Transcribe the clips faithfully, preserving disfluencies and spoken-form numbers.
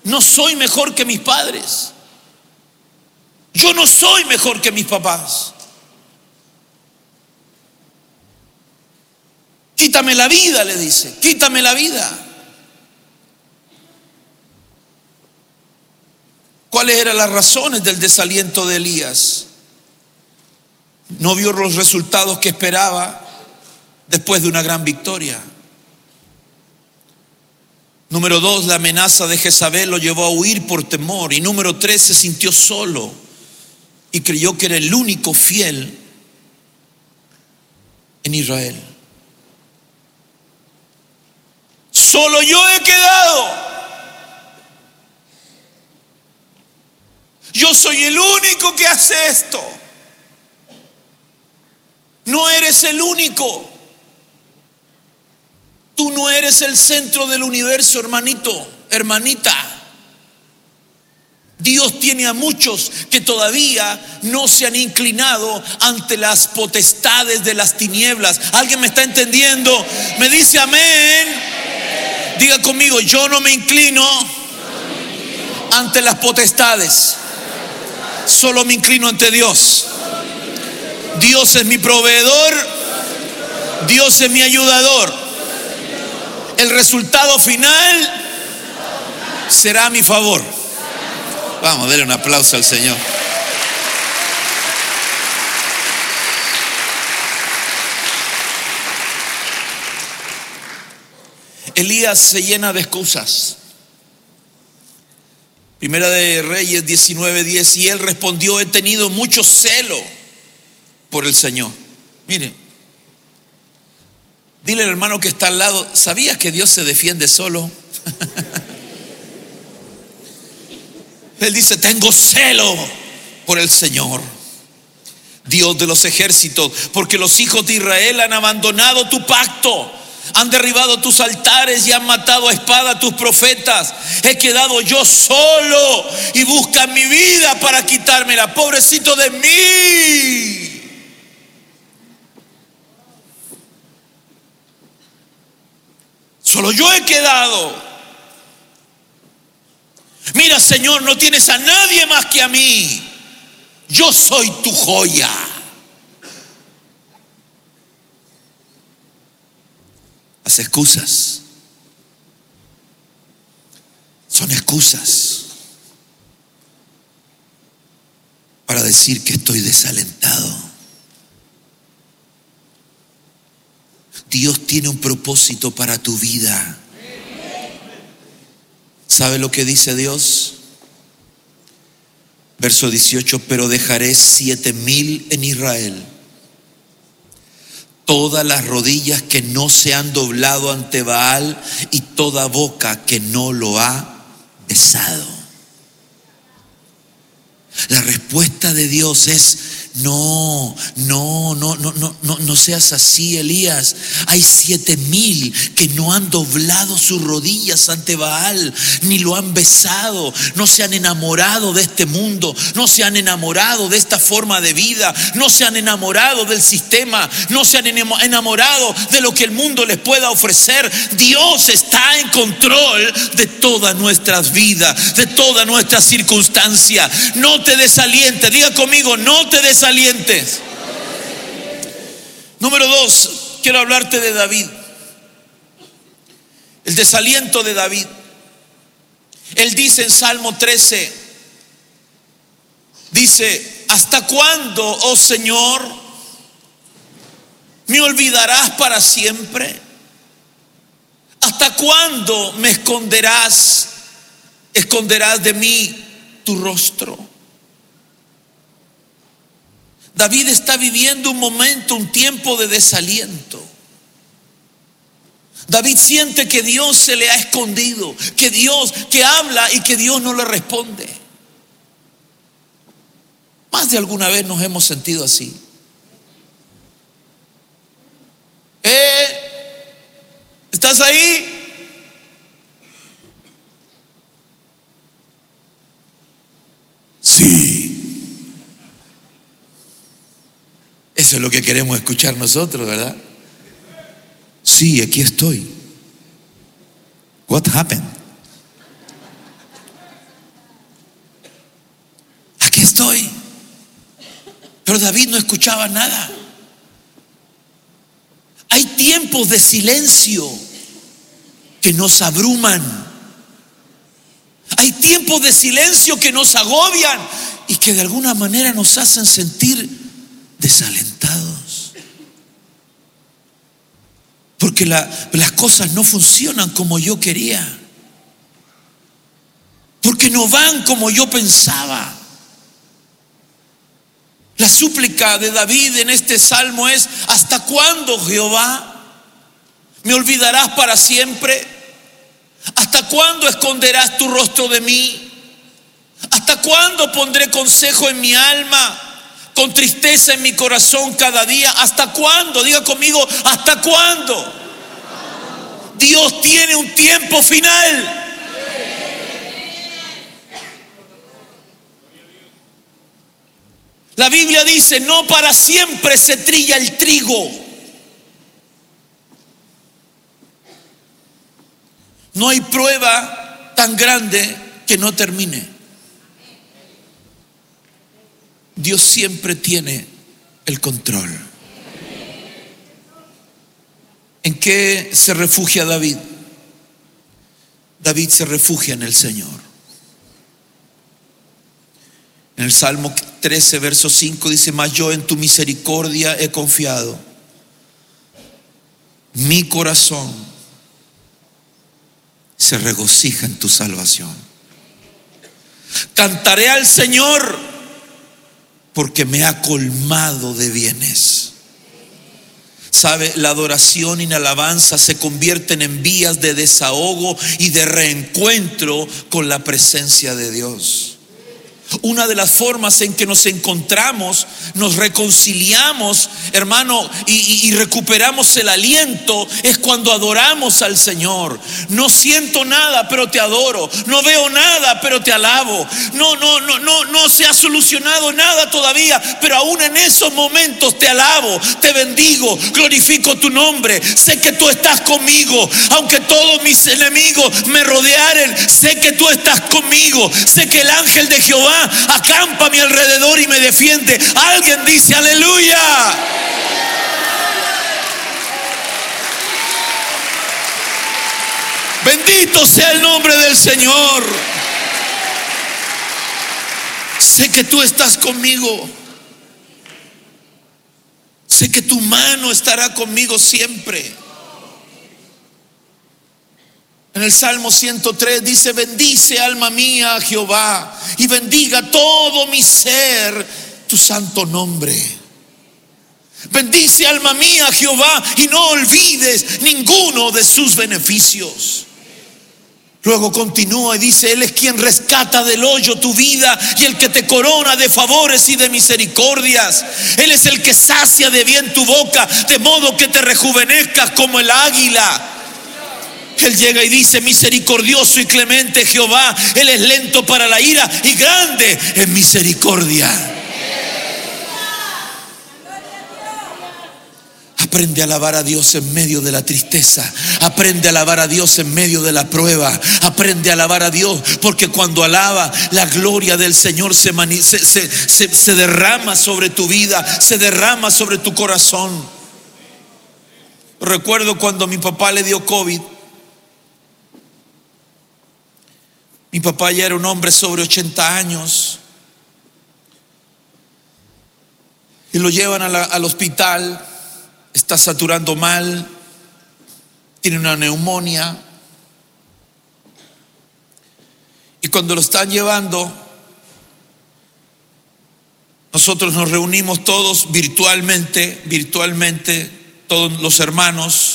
no soy mejor que mis padres. Yo no soy mejor que mis papás. Quítame la vida, le dice, quítame la vida. ¿Cuáles eran las razones del desaliento de Elías? No vio los resultados que esperaba después de una gran victoria. Número dos, la amenaza de Jezabel lo llevó a huir por temor. Y número tres, se sintió solo y creyó que era el único fiel en Israel. Solo yo he quedado. Yo soy el único que hace esto. No eres el único. Tú no eres el centro del universo, hermanito, hermanita. Dios tiene a muchos que todavía no se han inclinado ante las potestades de las tinieblas. ¿Alguien me está entendiendo? Me dice amén. Diga conmigo, yo no me inclino ante las potestades. Solo me inclino ante Dios. Dios es mi proveedor. Dios es mi ayudador. El resultado final será a mi favor. Vamos, denle un aplauso al Señor. Elías se llena de excusas. Primera de Reyes diecinueve diez, y él respondió: he tenido mucho celo por el Señor. Miren, dile al hermano que está al lado, ¿sabías que Dios se defiende solo? Él dice: tengo celo por el Señor, Dios de los ejércitos, porque los hijos de Israel han abandonado tu pacto, han derribado tus altares y han matado a espada a tus profetas. He quedado yo solo y buscan mi vida para quitármela. Pobrecito de mí. Solo yo he quedado. Mira, Señor, no tienes a nadie más que a mí. Yo soy tu joya. Las excusas son excusas para decir que estoy desalentado. Dios tiene un propósito para tu vida. ¿Sabe lo que dice Dios? Verso dieciocho: pero dejaré siete mil en Israel, todas las rodillas que no se han doblado ante Baal y toda boca que no lo ha besado. La respuesta de Dios es: no, no, no, no, no, no, no seas así, Elías. Hay siete mil que no han doblado sus rodillas ante Baal, ni lo han besado. No se han enamorado de este mundo, no se han enamorado de esta forma de vida, no se han enamorado del sistema, no se han enamorado de lo que el mundo les pueda ofrecer. Dios está en control de todas nuestras vidas, de todas nuestras circunstancias. No te desalientes. Diga conmigo: no te desalientes. Número dos, quiero hablarte de David. El desaliento de David. Él dice en Salmo trece, dice: ¿hasta cuándo, oh Señor, me olvidarás para siempre? ¿Hasta cuándo me esconderás, esconderás de mí tu rostro? David está viviendo un momento, un tiempo de desaliento. David siente que Dios se le ha escondido, que Dios, que habla y que Dios no le responde. Más de alguna vez nos hemos sentido así. ¿Eh? ¿Estás ahí? Sí. Eso es lo que queremos escuchar nosotros, ¿verdad? Sí, aquí estoy. What happened? Pero David no escuchaba nada. Hay tiempos de silencio que nos abruman. Hay tiempos de silencio que nos agobian y que de alguna manera nos hacen sentir desalentados. Porque la, las cosas no funcionan como yo quería. Porque no van como yo pensaba. La súplica de David en este salmo es: ¿hasta cuándo, Jehová? ¿Me olvidarás para siempre? ¿Hasta cuándo esconderás tu rostro de mí? ¿Hasta cuándo pondré consejo en mi alma, con tristeza en mi corazón cada día? ¿Hasta cuándo? Diga conmigo, ¿hasta cuándo? Dios tiene un tiempo final. La Biblia dice: no para siempre se trilla el trigo. No hay prueba tan grande que no termine. Dios siempre tiene el control. ¿En qué se refugia David? David se refugia en el Señor. En el Salmo trece, verso cinco dice: mas yo en tu misericordia he confiado. Mi corazón se regocija en tu salvación. Cantaré al Señor porque me ha colmado de bienes. ¿Sabe? La adoración y la alabanza se convierten en vías de desahogo y de reencuentro con la presencia de Dios. Una de las formas en que nos encontramos, nos reconciliamos, hermano, y, y, y recuperamos el aliento es cuando adoramos al Señor. No siento nada, pero te adoro. No veo nada, pero te alabo. No, no, no, no, no se ha solucionado nada todavía, pero aún en esos momentos te alabo, te bendigo, glorifico tu nombre. Sé que tú estás conmigo, aunque todos mis enemigos me rodearen. Sé que tú estás conmigo. Sé que el ángel de Jehová acampa a mi alrededor y me defiende. Alguien dice aleluya. Bendito sea el nombre del Señor. Sé que tú estás conmigo. Sé que tu mano estará conmigo siempre. En el Salmo ciento tres dice: bendice alma mía a Jehová y bendiga todo mi ser tu santo nombre. Bendice alma mía a Jehová y no olvides ninguno de sus beneficios. Luego continúa y dice: Él es quien rescata del hoyo tu vida y el que te corona de favores y de misericordias. Él es el que sacia de bien tu boca, de modo que te rejuvenezcas como el águila. Él llega y dice: misericordioso y clemente Jehová, Él es lento para la ira y grande en misericordia. Aprende a alabar a Dios en medio de la tristeza. Aprende a alabar a Dios en medio de la prueba. Aprende a alabar a Dios, porque cuando alaba, la gloria del Señor se, mani- se, se, se, se derrama sobre tu vida, se derrama sobre tu corazón. Recuerdo cuando a mi papá le dio COVID. Mi papá ya era un hombre sobre ochenta años. Y lo llevan a la, al hospital. Está saturando mal. Tiene una neumonía. Y cuando lo están llevando, nosotros nos reunimos todos virtualmente, virtualmente, todos los hermanos.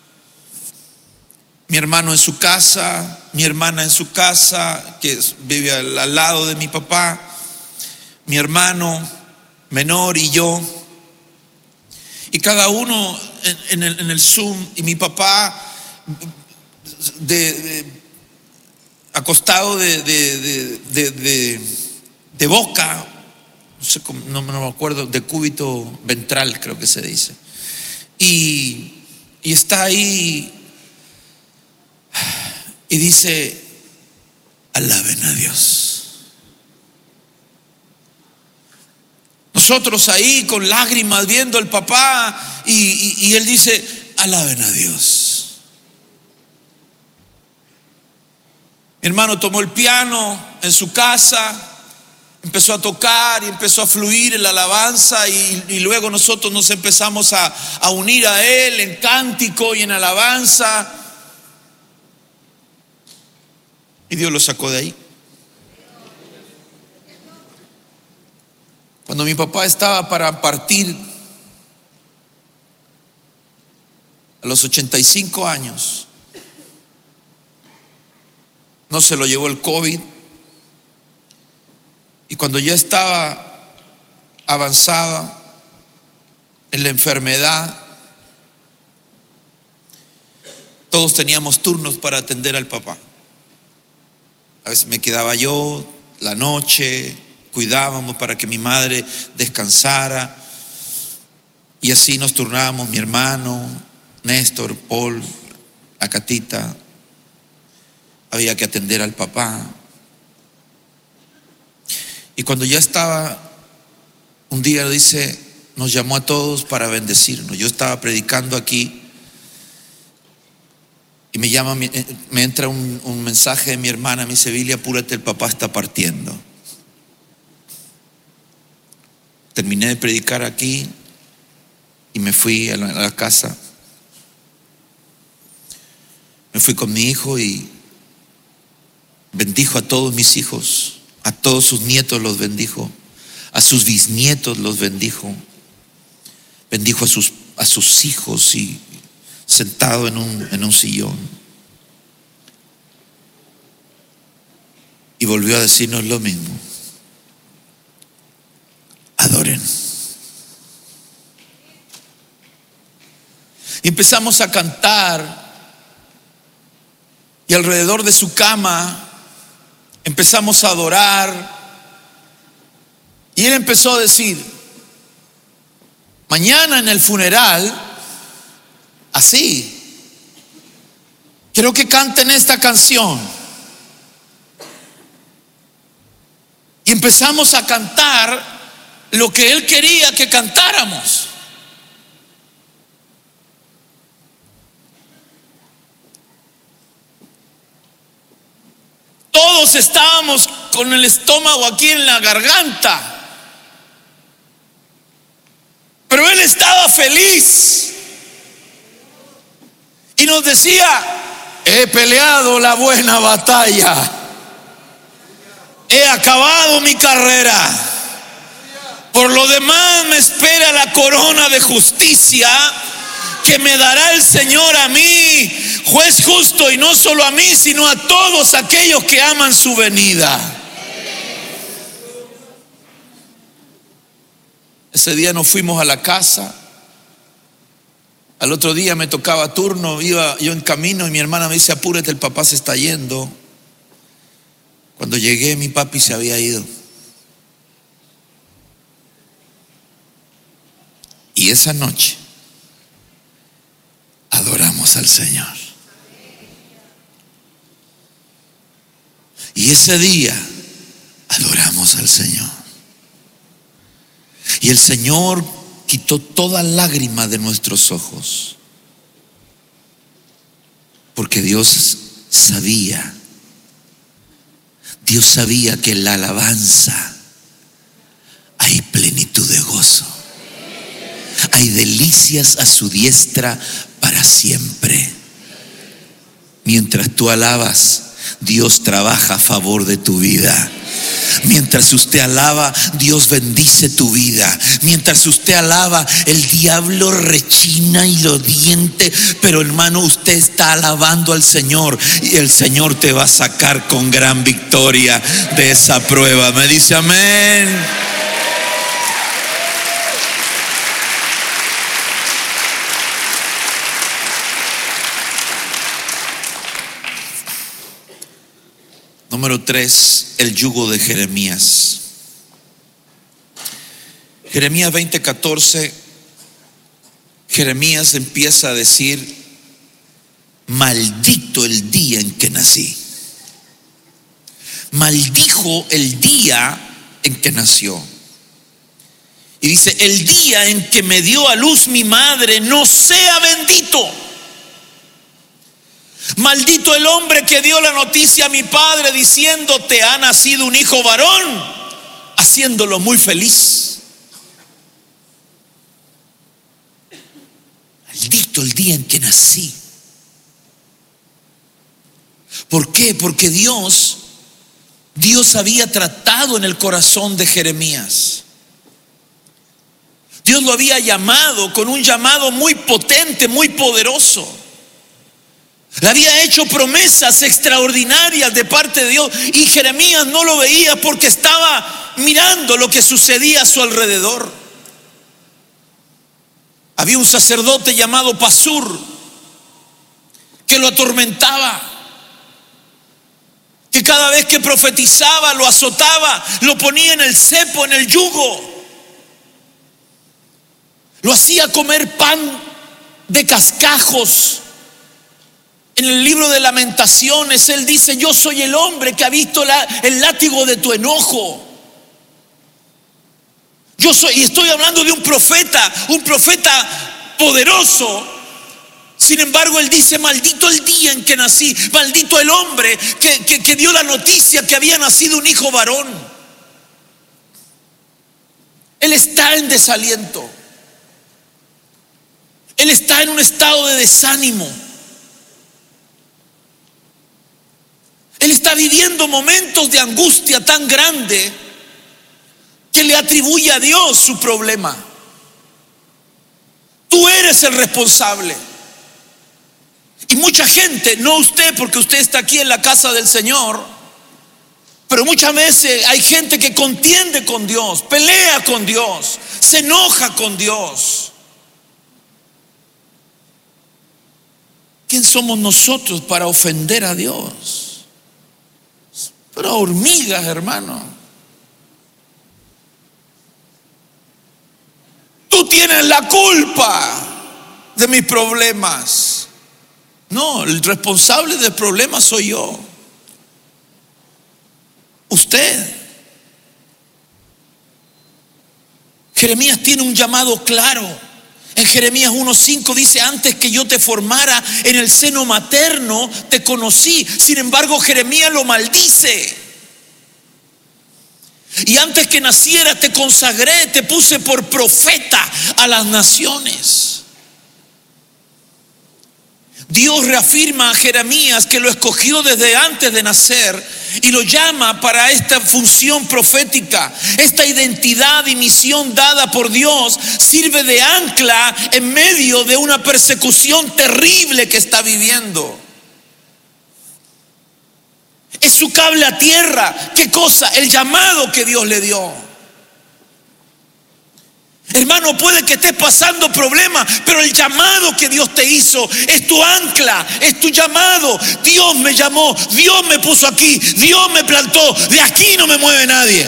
Mi hermano en su casa, mi hermana en su casa, que vive al, al lado de mi papá, mi hermano menor y yo. Y cada uno en, en, el, en el Zoom, y mi papá de, de, acostado de, de, de, de, de, de boca, no sé cómo, no, no me acuerdo, de cúbito ventral creo que se dice. Y, y está ahí. Y dice: alaben a Dios. nosotros ahí con lágrimas viendo al papá y, y, y él dice: alaben a Dios. Mi hermano tomó el piano en su casa, empezó a tocar y empezó a fluir en la alabanza, y, y luego nosotros nos empezamos a, a unir a él en cántico y en alabanza, y Dios lo sacó de ahí. Cuando mi papá estaba para partir a los ochenta y cinco años, no se lo llevó el COVID, y cuando ya estaba avanzada en la enfermedad, todos teníamos turnos para atender al papá. A veces me quedaba yo la noche, cuidábamos para que mi madre descansara, y así nos turnábamos mi hermano, Néstor, Paul, la Catita. Había que atender al papá. Y cuando ya estaba, un día dice, nos llamó a todos para bendecirnos. Yo estaba predicando aquí y me llama, me entra un, un mensaje de mi hermana, me dice: Billy, apúrate, el papá está partiendo. Terminé de predicar aquí y me fui a la, a la casa. Me fui con mi hijo y bendijo a todos mis hijos, a todos sus nietos los bendijo, a sus bisnietos los bendijo, bendijo a sus, a sus hijos, y sentado en un, en un sillón. Y volvió a decirnos lo mismo: adoren. Y empezamos a cantar, y alrededor de su cama empezamos a adorar, y él empezó a decir: mañana en el funeral, así, quiero que canten esta canción. Y empezamos a cantar lo que él quería que cantáramos. Todos estábamos con el estómago aquí en la garganta, pero él estaba feliz y nos decía: he peleado la buena batalla, he acabado mi carrera, por lo demás me espera la corona de justicia que me dará el Señor a mí, juez justo, y no solo a mí, sino a todos aquellos que aman su venida. Ese día nos fuimos a la casa. Al otro día me tocaba turno, iba yo en camino y mi hermana me dice: apúrate, el papá se está yendo. Cuando llegué, mi papi se había ido. Y esa noche adoramos al Señor. Y ese día adoramos al Señor. Y el Señor quitó toda lágrima de nuestros ojos, porque Dios sabía, Dios sabía que en la alabanza hay plenitud de gozo, hay delicias a su diestra para siempre. Mientras tú alabas, Dios trabaja a favor de tu vida. Mientras usted alaba, Dios bendice tu vida. Mientras usted alaba, el diablo rechina y lo diente, pero hermano, usted está alabando al Señor y el Señor te va a sacar con gran victoria de esa prueba. Me dice amén. Número tres, el yugo de Jeremías. Jeremías veinte catorce, Jeremías empieza a decir: maldito el día en que nací. Maldijo el día en que nació. Y dice: el día en que me dio a luz mi madre no sea bendito. Maldito el hombre que dio la noticia a mi padre diciendo: te ha nacido un hijo varón, haciéndolo muy feliz. Maldito el día en que nací. ¿Por qué? Porque Dios, Dios había tratado en el corazón de Jeremías. Dios lo había llamado con un llamado muy potente, muy poderoso. Le había hecho promesas extraordinarias de parte de Dios, y Jeremías no lo veía porque estaba mirando lo que sucedía a su alrededor. Había un sacerdote llamado Pasur que lo atormentaba, que cada vez que profetizaba lo azotaba, lo ponía en el cepo, en el yugo. Lo hacía comer pan de cascajos. En el libro de Lamentaciones él dice: yo soy el hombre que ha visto la, el látigo de tu enojo. Yo soy, y estoy hablando de un profeta, un profeta poderoso. Sin embargo él dice: maldito el día en que nací, maldito el hombre que, que, que dio la noticia que había nacido un hijo varón. Él está en desaliento. Él está en un estado de desánimo. Él está viviendo momentos de angustia tan grande que le atribuye a Dios su problema. Tú eres el responsable. Y mucha gente, no usted porque usted está aquí en la casa del Señor, pero muchas veces hay gente que contiende con Dios, pelea con Dios, se enoja con Dios. ¿Quién somos nosotros para ofender a Dios? Pero hormigas, hermano. Tú tienes la culpa de mis problemas. No, el responsable del problema soy yo. Usted. Jeremías tiene un llamado claro. En Jeremías uno cinco dice: antes que yo te formara en el seno materno te conocí. Sin embargo, Jeremías lo maldice. Y antes que naciera te consagré, te puse por profeta a las naciones. Dios reafirma a Jeremías que lo escogió desde antes de nacer y lo llama para esta función profética. Esta identidad y misión dada por Dios sirve de ancla en medio de una persecución terrible que está viviendo. Es su cable a tierra. ¿Qué cosa? El llamado que Dios le dio. Hermano, puede que estés pasando problemas, pero el llamado que Dios te hizo es tu ancla, es tu llamado. Dios me llamó, Dios me puso aquí, Dios me plantó. De aquí no me mueve nadie.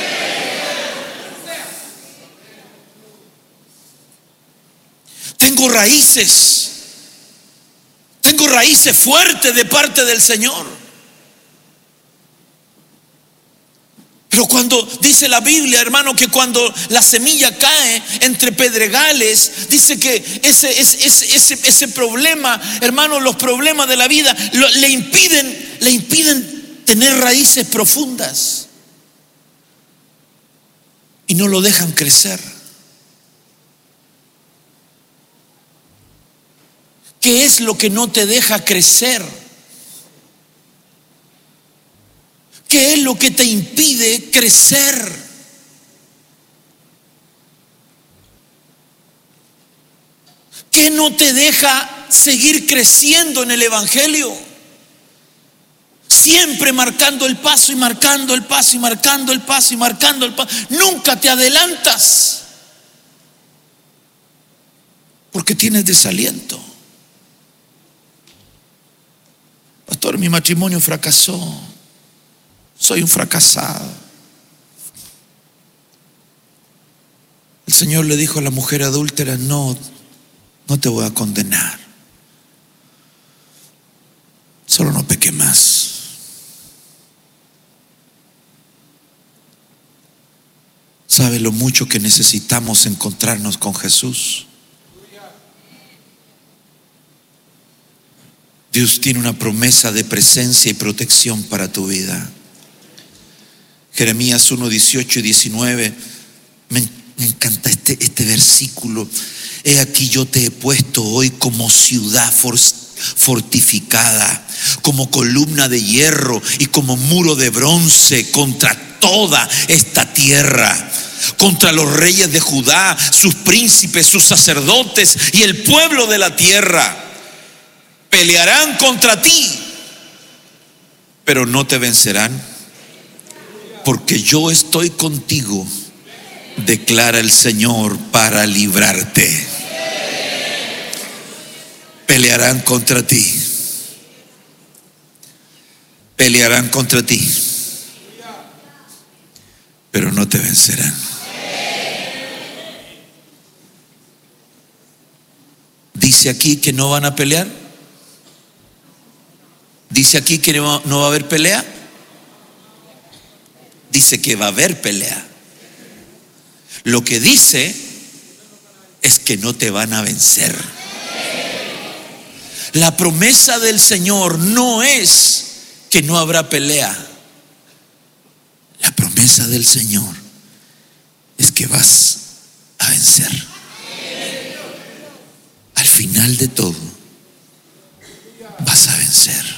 Tengo raíces, tengo raíces fuertes de parte del Señor. Pero cuando dice la Biblia, hermano, que cuando la semilla cae entre pedregales, dice que ese, ese, ese, ese, ese problema, hermano, los problemas de la vida lo, le impiden, le impiden tener raíces profundas y no lo dejan crecer. ¿Qué es lo que no te deja crecer? ¿Qué es lo que te impide crecer? ¿Qué no te deja seguir creciendo en el Evangelio? Siempre marcando el paso y marcando el paso y marcando el paso y marcando el paso. Nunca te adelantas porque tienes desaliento. Pastor, mi matrimonio fracasó. Soy un fracasado. El Señor le dijo a la mujer adúltera: no, no te voy a condenar. Solo no peque más. ¿Sabe lo mucho que necesitamos encontrarnos con Jesús? Dios tiene una promesa de presencia y protección para tu vida. Jeremías uno, dieciocho y diecinueve. Me, me encanta este, este versículo. He aquí yo te he puesto hoy como ciudad fortificada, como columna de hierro y como muro de bronce contra toda esta tierra, contra los reyes de Judá, sus príncipes, sus sacerdotes y el pueblo de la tierra. Pelearán contra ti, pero no te vencerán, porque yo estoy contigo, declara el Señor, para librarte. Pelearán contra ti, pelearán contra ti, pero no te vencerán. Dice aquí que no van a pelear. Dice aquí que no, no va a haber pelea. Dice que va a haber pelea. Lo que dice es que no te van a vencer. La promesa del Señor no es que no habrá pelea. La promesa del Señor es que vas a vencer. Al final de todo, vas a vencer.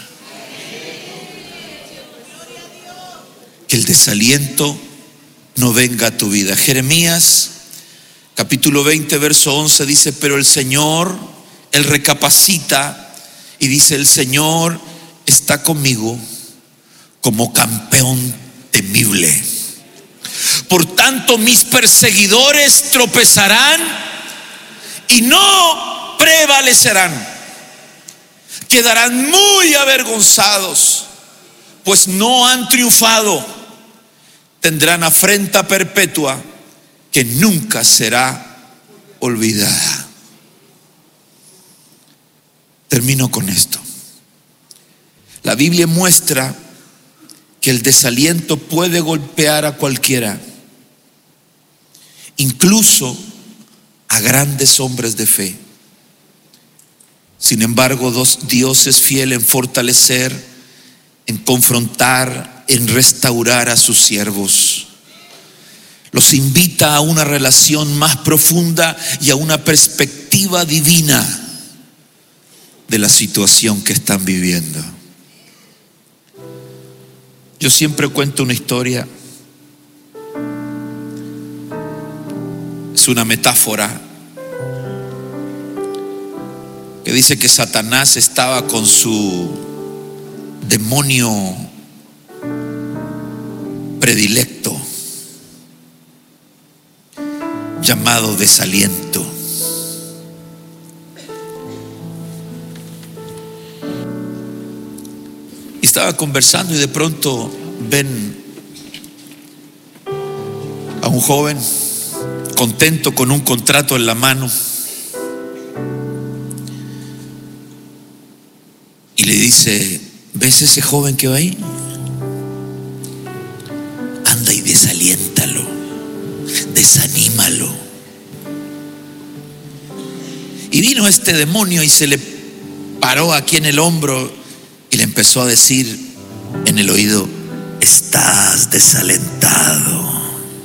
Que el desaliento no venga a tu vida. Jeremías capítulo veinte verso once dice: pero el Señor, Él recapacita y dice: el Señor está conmigo como campeón temible. Por tanto mis perseguidores tropezarán y no prevalecerán. Quedarán muy avergonzados, pues no han triunfado. Tendrán afrenta perpetua que nunca será olvidada. Termino con esto. La Biblia muestra que el desaliento puede golpear a cualquiera, incluso a grandes hombres de fe. Sin embargo, Dios es fiel en fortalecer, en confrontar, en restaurar a sus siervos. Los invita a una relación más profunda y a una perspectiva divina de la situación que están viviendo. Yo siempre cuento una historia. Es una metáfora que dice que Satanás estaba con su demonio predilecto llamado desaliento. Y estaba conversando y de pronto ven a un joven contento con un contrato en la mano y le dice: ¿ves ese joven que va ahí? Anda y desaliéntalo, desanímalo. Y vino este demonio y se le paró aquí en el hombro y le empezó a decir en el oído: estás desalentado,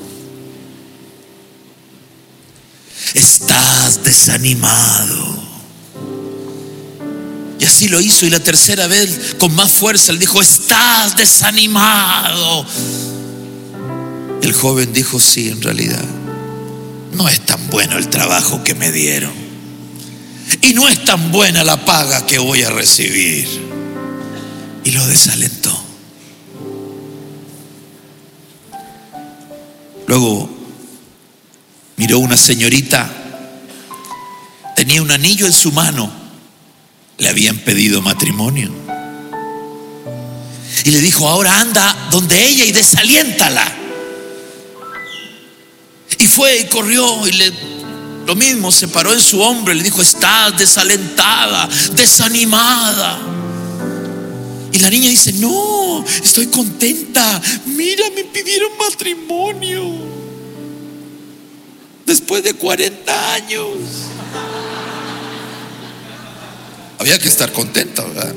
estás desanimado. Y así lo hizo, y la tercera vez con más fuerza le dijo: estás desanimado. El joven dijo: sí, en realidad no es tan bueno el trabajo que me dieron y no es tan buena la paga que voy a recibir. Y lo desalentó. Luego miró una señorita, tenía un anillo en su mano, le habían pedido matrimonio, y le dijo: ahora anda donde ella y desaliéntala. Y fue y corrió y le, lo mismo, se paró en su hombro y le dijo: estás desalentada, desanimada. Y la niña dice: no, estoy contenta, mira, me pidieron matrimonio. después de cuarenta años. Había que estar contenta, ¿verdad?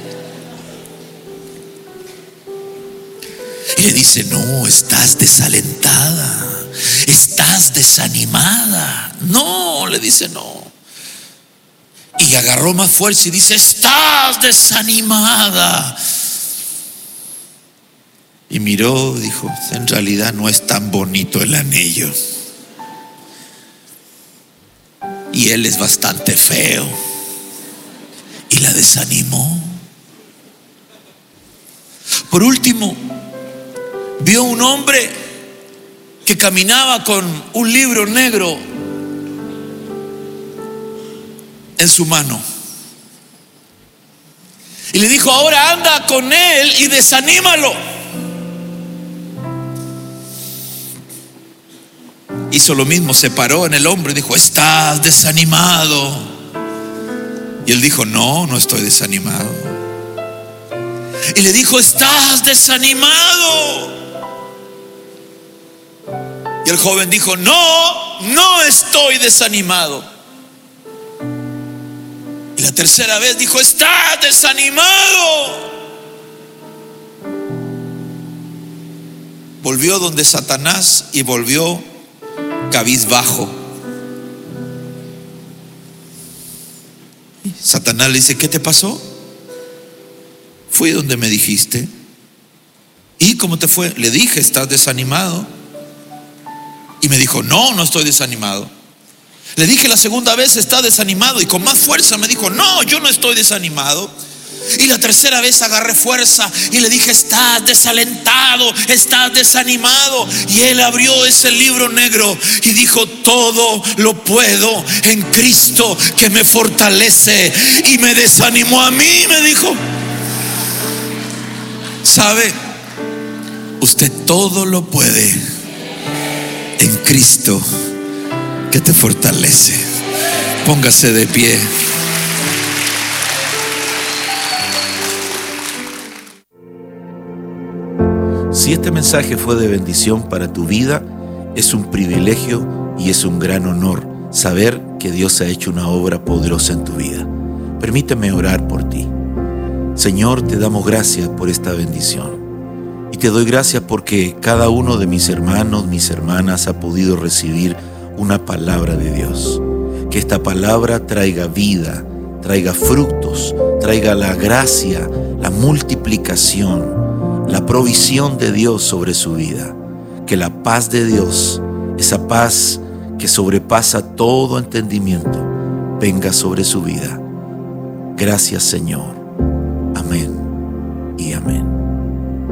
Y le dice: no, estás desalentada, estás desanimada. No, le dice: no. Y agarró más fuerza y dice: estás desanimada. Y miró, dijo: en realidad no es tan bonito el anillo, y él es bastante feo. Y la desanimó. Por último, vio un hombre que caminaba con un libro negro en su mano. Y le dijo: ahora anda con él y desanímalo. Hizo lo mismo, se paró en el hombro y dijo: estás desanimado. Y él dijo: no, no estoy desanimado. Y le dijo: estás desanimado. Y el joven dijo: no, no estoy desanimado. Y la tercera vez dijo: estás desanimado. Volvió donde Satanás y volvió cabizbajo. Satanás le dice: ¿qué te pasó? Fui donde me dijiste. ¿Y cómo te fue? Le dije: estás desanimado. Y me dijo: no, no estoy desanimado. Le dije la segunda vez: está desanimado. Y con más fuerza me dijo: no, yo no estoy desanimado. Y la tercera vez agarré fuerza y le dije: estás desalentado, estás desanimado. Y él abrió ese libro negro y dijo: todo lo puedo en Cristo que me fortalece. Y me desanimó a mí, me dijo. ¿Sabe? Usted todo lo puede en Cristo que te fortalece. Póngase de pie. Si este mensaje fue de bendición para tu vida, es un privilegio y es un gran honor saber que Dios ha hecho una obra poderosa en tu vida. Permíteme orar por ti. Señor, te damos gracias por esta bendición. Y te doy gracias porque cada uno de mis hermanos, mis hermanas ha podido recibir una palabra de Dios. Que esta palabra traiga vida, traiga frutos, traiga la gracia, la multiplicación, la provisión de Dios sobre su vida. Que la paz de Dios, esa paz que sobrepasa todo entendimiento, venga sobre su vida. Gracias, Señor. Amén y amén.